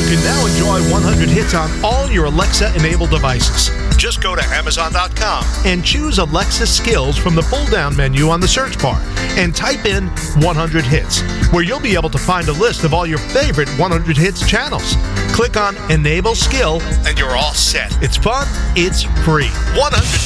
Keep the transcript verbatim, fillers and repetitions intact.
You can now enjoy one hundred hits on all your Alexa-enabled devices. Just go to Amazon dot com and choose Alexa Skills from the pull-down menu on the search bar and type in one hundred hits, where you'll be able to find a list of all your favorite one hundred hits channels. Click on Enable Skill and you're all set. It's fun, it's free. one hundred